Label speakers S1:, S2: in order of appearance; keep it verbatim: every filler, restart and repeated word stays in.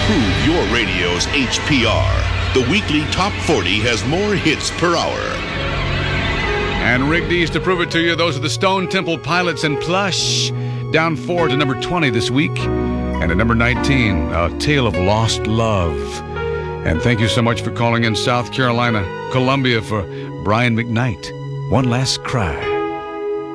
S1: Improve your radio's H P R. The weekly Top forty has more hits per hour.
S2: And Rig D's to prove it to you. Those are the Stone Temple Pilots and Plush. Down four to number twenty this week. And at number nineteen, A Tale of Lost Love. And thank you so much for calling in South Carolina, Columbia, for Brian McKnight. One Last Cry.